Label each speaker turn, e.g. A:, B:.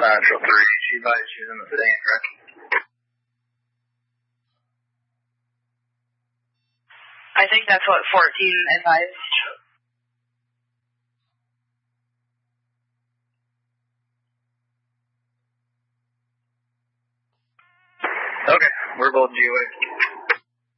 A: Central 3. She advised she's in the sedan, correct?
B: I think that's what 14 advised.
A: Okay, we're both GOA.